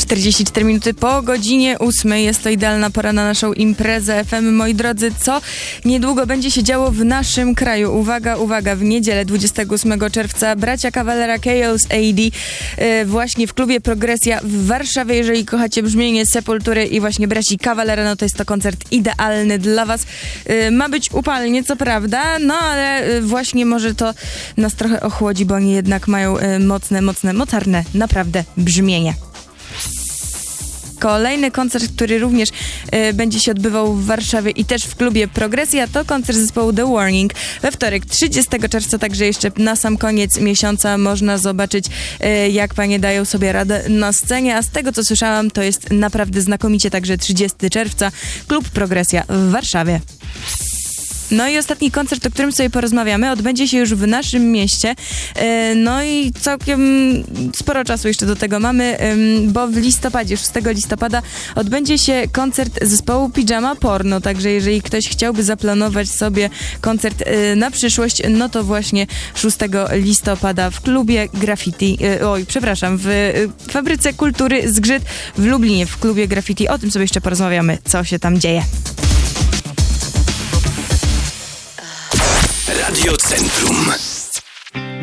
44 minuty po godzinie 8. Jest to idealna pora na naszą imprezę FM. Moi drodzy, co niedługo będzie się działo w naszym kraju? Uwaga, uwaga, w niedzielę 28 czerwca bracia Cavalera Chaos AD właśnie w klubie Progresja w Warszawie. Jeżeli kochacie brzmienie Sepultury i właśnie braci Cavalera, no to jest to koncert idealny dla was. Ma być upalnie, co prawda, no ale właśnie może to nas trochę ochłodzi, bo oni jednak mają mocarne naprawdę brzmienie. Kolejny koncert, który również będzie się odbywał w Warszawie i też w klubie Progresja, to koncert zespołu The Warning we wtorek 30 czerwca, także jeszcze na sam koniec miesiąca można zobaczyć, jak panie dają sobie radę na scenie, a z tego co słyszałam, to jest naprawdę znakomicie, także 30 czerwca klub Progresja w Warszawie. No i ostatni koncert, o którym sobie porozmawiamy, odbędzie się już w naszym mieście. No i całkiem sporo czasu jeszcze do tego mamy, bo w listopadzie, 6 listopada odbędzie się koncert zespołu Pijama Porno. Także jeżeli ktoś chciałby zaplanować sobie koncert na przyszłość, no to właśnie 6 listopada w klubie Graffiti, w Fabryce Kultury Zgrzyt w Lublinie, w klubie Graffiti. O tym sobie jeszcze porozmawiamy, co się tam dzieje. Radio Centrum.